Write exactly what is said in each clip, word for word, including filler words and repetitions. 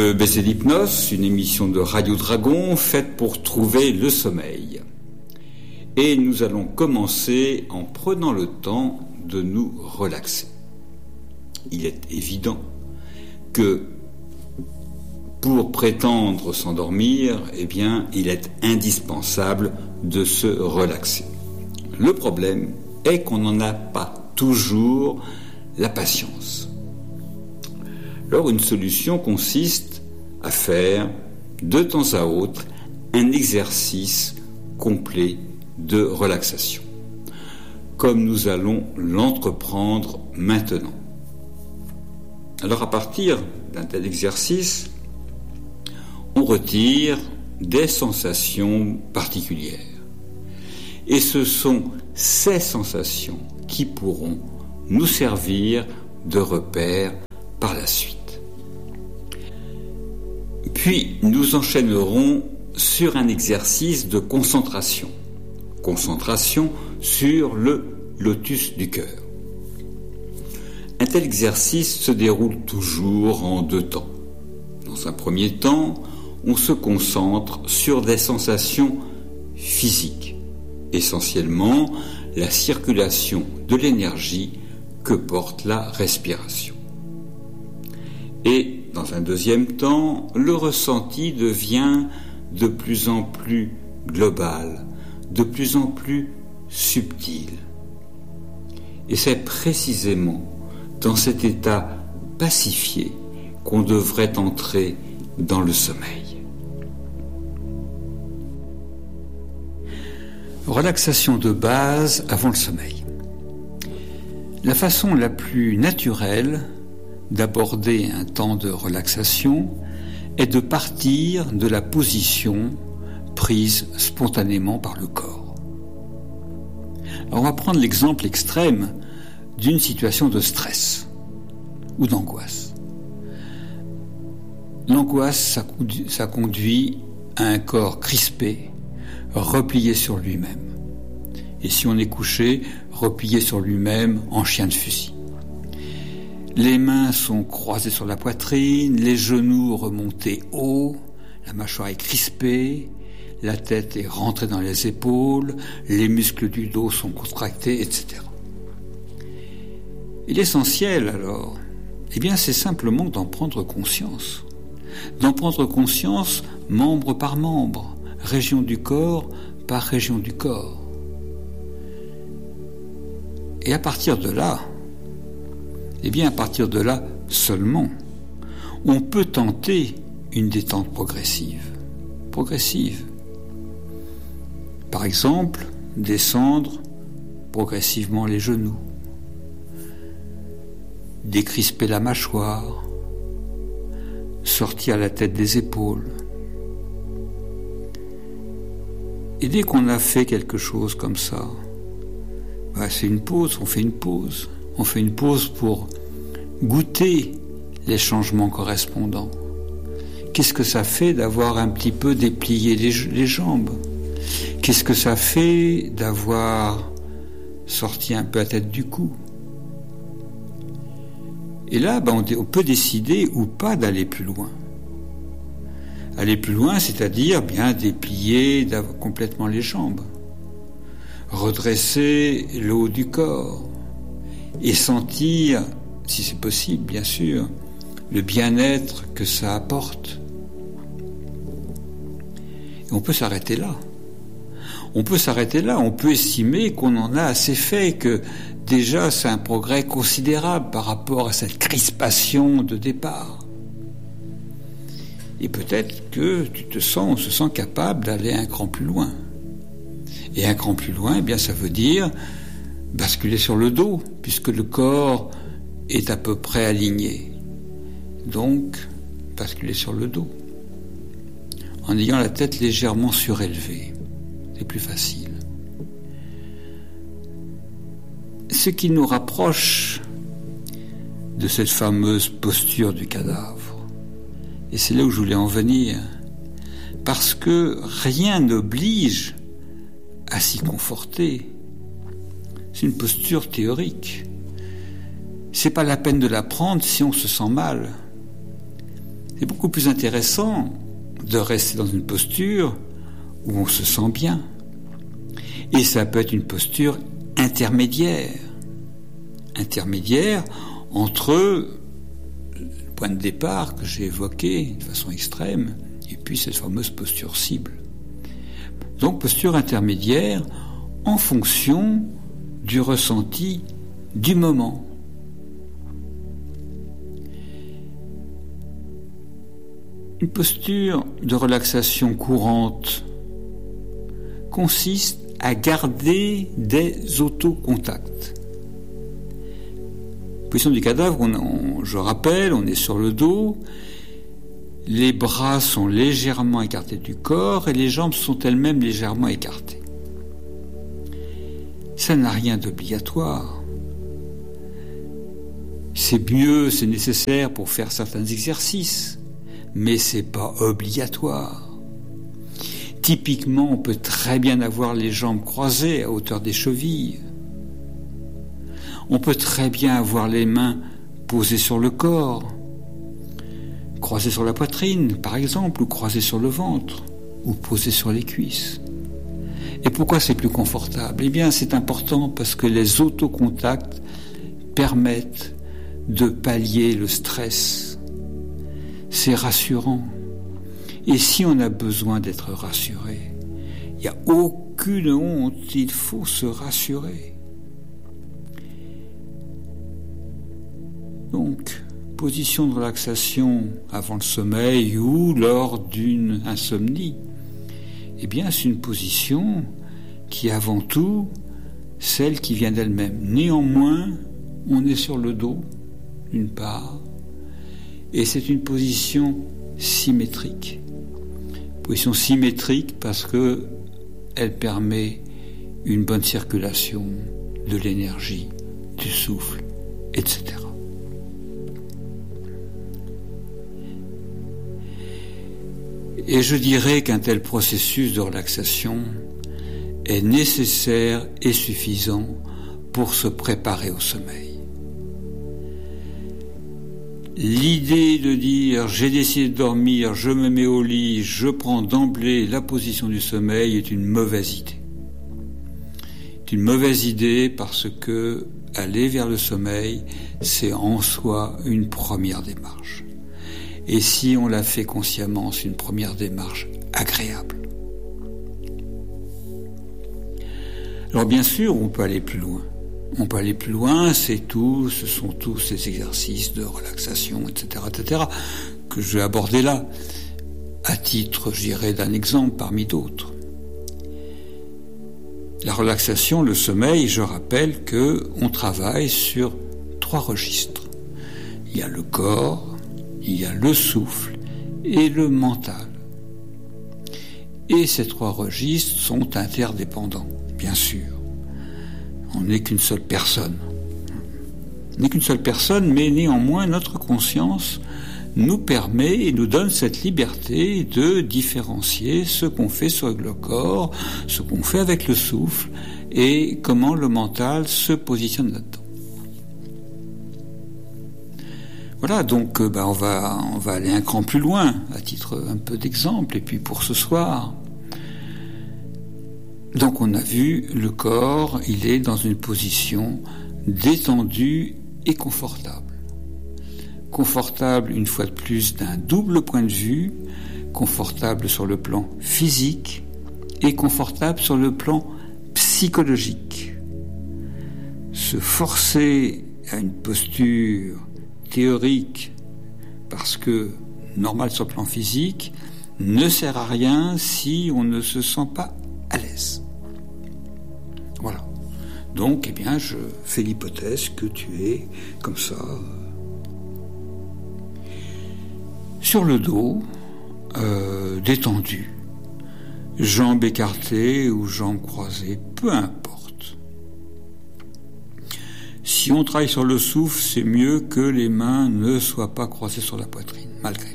Le baiser d'hypnose, une émission de Radio Dragon faite pour trouver le sommeil. Et nous allons commencer en prenant le temps de nous relaxer. Il est évident que pour prétendre s'endormir, eh bien, il est indispensable de se relaxer. Le problème est qu'on n'en a pas toujours la patience. Alors, une solution consiste à faire de temps à autre un exercice complet de relaxation, comme nous allons l'entreprendre maintenant. Alors, à partir d'un tel exercice, on retire des sensations particulières. Et ce sont ces sensations qui pourront nous servir de repère par la suite. Puis, nous enchaînerons sur un exercice de concentration. Concentration sur le lotus du cœur. Un tel exercice se déroule toujours en deux temps. Dans un premier temps, on se concentre sur des sensations physiques, essentiellement la circulation de l'énergie que porte la respiration. Et dans un deuxième temps, le ressenti devient de plus en plus global, de plus en plus subtil. Et c'est précisément dans cet état pacifié qu'on devrait entrer dans le sommeil. Relaxation de base avant le sommeil. La façon la plus naturelle d'aborder un temps de relaxation est de partir de la position prise spontanément par le corps. Alors on va prendre l'exemple extrême d'une situation de stress ou d'angoisse. L'angoisse, ça, ça conduit à un corps crispé, replié sur lui-même. Et si on est couché, replié sur lui-même en chien de fusil. Les mains sont croisées sur la poitrine, les genoux remontés haut, la mâchoire est crispée, la tête est rentrée dans les épaules, les muscles du dos sont contractés, et cetera. Et l'essentiel alors, eh bien, c'est simplement d'en prendre conscience. D'en prendre conscience membre par membre, région du corps par région du corps. Et à partir de là, eh bien, à partir de là seulement, on peut tenter une détente progressive. Progressive. Par exemple, descendre progressivement les genoux, décrisper la mâchoire, sortir la tête des épaules. Et dès qu'on a fait quelque chose comme ça, bah c'est une pause, on fait une pause. On fait une pause pour goûter les changements correspondants. Qu'est-ce que ça fait d'avoir un petit peu déplié les, les jambes ? Qu'est-ce que ça fait d'avoir sorti un peu la tête du cou ? Et là, ben, on, on peut décider ou pas d'aller plus loin. Aller plus loin, c'est-à-dire bien déplier complètement les jambes, redresser le haut du corps, et sentir, si c'est possible, bien sûr, le bien-être que ça apporte. Et on peut s'arrêter là. On peut s'arrêter là. On peut estimer qu'on en a assez fait, que déjà c'est un progrès considérable par rapport à cette crispation de départ. Et peut-être que tu te sens, on se sent capable d'aller un cran plus loin. Et un cran plus loin, eh bien, ça veut dire basculer sur le dos, puisque le corps est à peu près aligné. Donc, basculer sur le dos, en ayant la tête légèrement surélevée. C'est plus facile. Ce qui nous rapproche de cette fameuse posture du cadavre. Et c'est là où je voulais en venir. Parce que rien n'oblige à s'y conforter. C'est une posture théorique. C'est pas la peine de la prendre si on se sent mal. C'est beaucoup plus intéressant de rester dans une posture où on se sent bien. Et ça peut être une posture intermédiaire. Intermédiaire entre le point de départ que j'ai évoqué de façon extrême et puis cette fameuse posture cible. Donc posture intermédiaire en fonction du ressenti du moment. Une posture de relaxation courante consiste à garder des autocontacts. Position du cadavre, on, on, je rappelle, on est sur le dos, les bras sont légèrement écartés du corps et les jambes sont elles-mêmes légèrement écartées. Ça n'a rien d'obligatoire. C'est mieux, c'est nécessaire pour faire certains exercices, mais c'est pas obligatoire. Typiquement, on peut très bien avoir les jambes croisées à hauteur des chevilles. On peut très bien avoir les mains posées sur le corps, croisées sur la poitrine, par exemple, ou croisées sur le ventre, ou posées sur les cuisses. Et pourquoi c'est plus confortable ? Eh bien, c'est important parce que les autocontacts permettent de pallier le stress. C'est rassurant. Et si on a besoin d'être rassuré, il n'y a aucune honte, il faut se rassurer. Donc, position de relaxation avant le sommeil ou lors d'une insomnie, eh bien, c'est une position qui est avant tout celle qui vient d'elle-même. Néanmoins, on est sur le dos, d'une part, et c'est une position symétrique. Position symétrique parce que elle permet une bonne circulation de l'énergie, du souffle, et cetera. Et je dirais qu'un tel processus de relaxation est nécessaire et suffisant pour se préparer au sommeil. L'idée de dire « j'ai décidé de dormir, je me mets au lit, je prends d'emblée la position du sommeil » est une mauvaise idée. C'est une mauvaise idée parce que aller vers le sommeil, c'est en soi une première démarche. Et si on la fait consciemment, c'est une première démarche agréable. Alors bien sûr, on peut aller plus loin. On peut aller plus loin, c'est tout, ce sont tous ces exercices de relaxation, et cetera, et cetera, que je vais aborder là, à titre, je dirais, d'un exemple parmi d'autres. La relaxation, le sommeil, je rappelle que on travaille sur trois registres. Il y a le corps, il y a le souffle et le mental. Et ces trois registres sont interdépendants, bien sûr. On n'est qu'une seule personne. On n'est qu'une seule personne, mais néanmoins, notre conscience nous permet et nous donne cette liberté de différencier ce qu'on fait avec le corps, ce qu'on fait avec le souffle, et comment le mental se positionne là-dedans. Voilà, donc ben, on va, on va aller un cran plus loin, à titre un peu d'exemple, et puis pour ce soir. Donc on a vu le corps, il est dans une position détendue et confortable. Confortable, une fois de plus, d'un double point de vue, confortable sur le plan physique et confortable sur le plan psychologique. Se forcer à une posture théorique parce que normal sur le plan physique ne sert à rien si on ne se sent pas à l'aise. Voilà. Donc, eh bien, je fais l'hypothèse que tu es comme ça, euh, sur le dos, euh, détendu, jambes écartées ou jambes croisées, peu importe. Si on travaille sur le souffle, c'est mieux que les mains ne soient pas croisées sur la poitrine, malgré tout.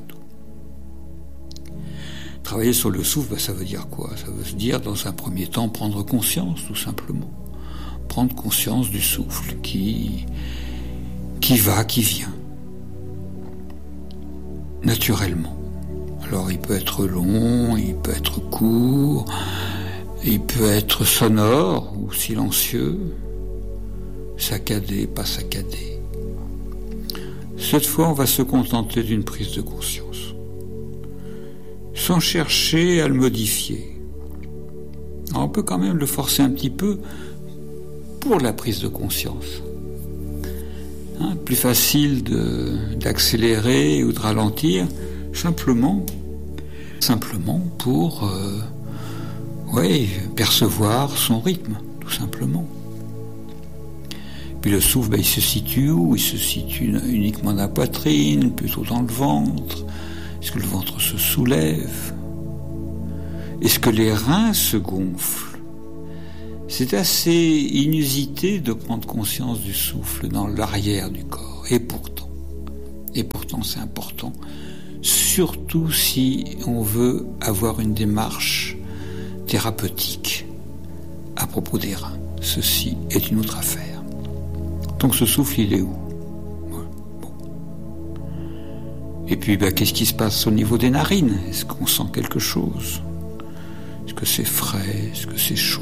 Travailler sur le souffle, ben, ça veut dire quoi ? Ça veut dire, dans un premier temps, prendre conscience, tout simplement. Prendre conscience du souffle qui, qui va, qui vient. naturellement. Alors il peut être long, il peut être court, il peut être sonore ou silencieux, saccadé, pas saccadé. Cette fois, on va se contenter d'une prise de conscience, sans chercher à le modifier. Alors, on peut quand même le forcer un petit peu pour la prise de conscience. Hein, plus facile de, d'accélérer ou de ralentir, simplement, simplement pour euh, ouais, percevoir son rythme, tout simplement. Puis le souffle, ben, il se situe où? Il se situe uniquement dans la poitrine, plutôt dans le ventre. Est-ce que le ventre se soulève? Est-ce que les reins se gonflent? C'est assez inusité de prendre conscience du souffle dans l'arrière du corps. Et pourtant, et pourtant c'est important, surtout si on veut avoir une démarche thérapeutique à propos des reins. Ceci est une autre affaire. Donc ce souffle, il est où? Voilà. Bon. Et puis, ben, qu'est-ce qui se passe au niveau des narines? Est-ce qu'on sent quelque chose? Est-ce que c'est frais? Est-ce que c'est chaud?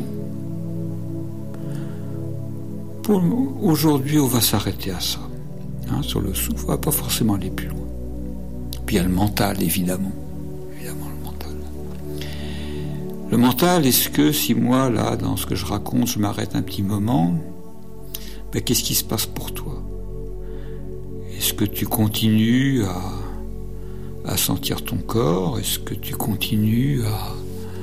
Pour aujourd'hui, on va s'arrêter à ça, hein, sur le souffle. On va pas forcément aller plus loin. Puis il y a le mental, évidemment. Évidemment, le mental. Le mental, est-ce que si moi, là, dans ce que je raconte, je m'arrête un petit moment, ben, qu'est-ce qui se passe pour toi? Est-ce que tu continues à, à sentir ton corps? Est-ce que tu continues à,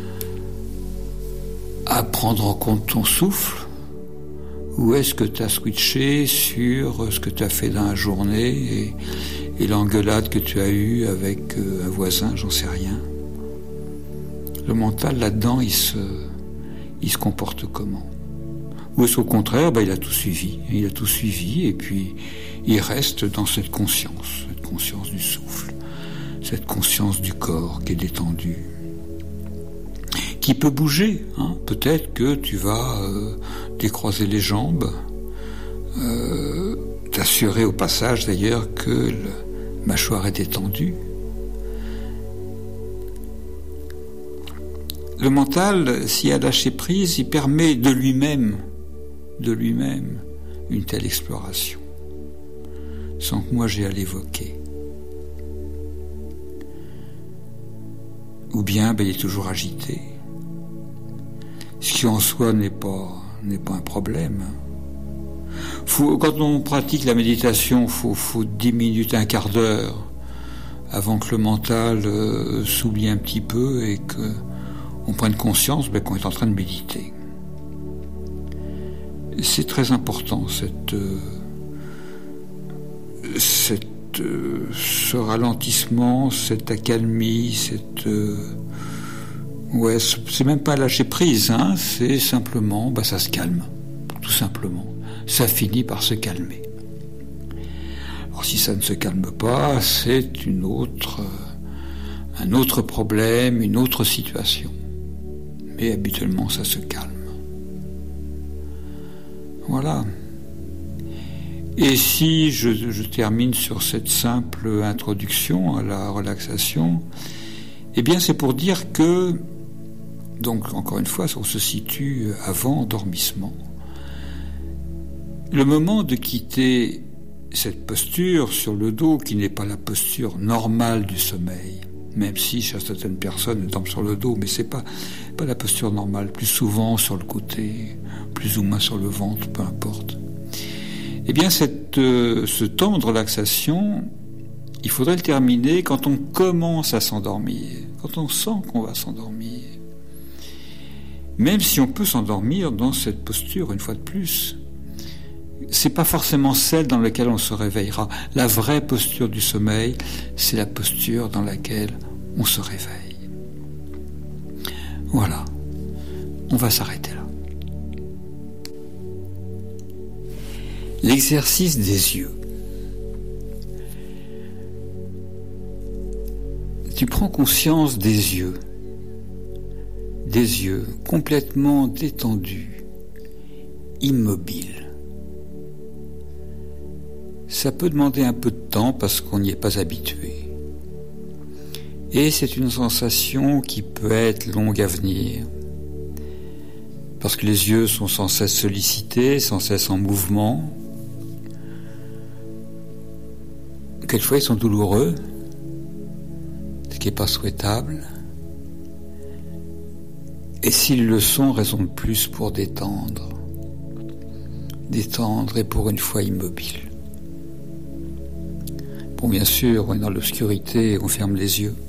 à prendre en compte ton souffle? Ou est-ce que tu as switché sur ce que tu as fait dans la journée et, et l'engueulade que tu as eue avec euh, un voisin, j'en sais rien. Le mental, là-dedans, il se, il se comporte comment? Ou est-ce qu'au contraire, ben, il a tout suivi, il a tout suivi et puis il reste dans cette conscience, cette conscience du souffle, cette conscience du corps qui est détendu, qui peut bouger, hein. Peut-être que tu vas euh, décroiser les jambes, euh, t'assurer au passage d'ailleurs que la mâchoire est détendue. Le mental, s'il a lâché prise, il permet de lui-même, de lui-même, une telle exploration, sans que moi j'ai à l'évoquer. Ou bien, ben, il est toujours agité. Ce qui en soi n'est pas, n'est pas un problème. Faut, quand on pratique la méditation, faut, faut dix minutes, un quart d'heure, avant que le mental euh, s'oublie un petit peu et que on prenne conscience ben, qu'on est en train de méditer. C'est très important, cette, euh, cette, euh, ce ralentissement, cette accalmie, cette... Euh, ouais, c'est même pas lâcher prise, hein, c'est simplement, bah, ça se calme, tout simplement. Ça finit par se calmer. Alors si ça ne se calme pas, c'est une autre, euh, un autre problème, une autre situation. Mais habituellement, ça se calme. Voilà. Et si je, je termine sur cette simple introduction à la relaxation, eh bien c'est pour dire que, donc encore une fois, on se situe avant endormissement. Le moment de quitter cette posture sur le dos, qui n'est pas la posture normale du sommeil, même si chez certaines personnes, elles tombent sur le dos, mais c'est pas, pas la posture normale, plus souvent sur le côté, plus ou moins sur le ventre, peu importe. Eh bien, cette, euh, ce temps de relaxation, il faudrait le terminer quand on commence à s'endormir, quand on sent qu'on va s'endormir. Même si on peut s'endormir dans cette posture, une fois de plus, c'est pas forcément celle dans laquelle on se réveillera. La vraie posture du sommeil, c'est la posture dans laquelle on se réveille. Voilà. On va s'arrêter là. L'exercice des yeux. Tu prends conscience des yeux, des yeux complètement détendus, immobiles. Ça peut demander un peu de temps parce qu'on n'y est pas habitué. Et c'est une sensation qui peut être longue à venir, parce que les yeux sont sans cesse sollicités, sans cesse en mouvement. Quelquefois ils sont douloureux, ce qui n'est pas souhaitable. Et s'ils le sont, raison de plus pour détendre. Détendre et pour une fois immobile. Bon, bien sûr, on est dans l'obscurité, on ferme les yeux.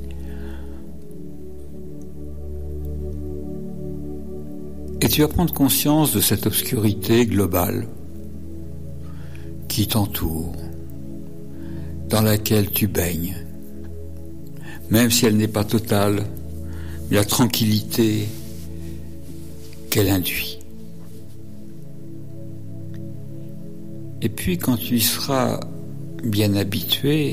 Et tu vas prendre conscience de cette obscurité globale qui t'entoure, dans laquelle tu baignes, même si elle n'est pas totale, mais la tranquillité qu'elle induit. Et puis quand tu y seras bien habitué,